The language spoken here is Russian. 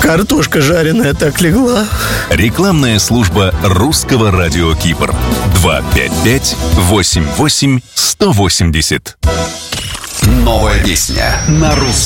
Картошка жареная так легла. Рекламная служба русского радио Кипр. 255-88-180. Новая песня на русском.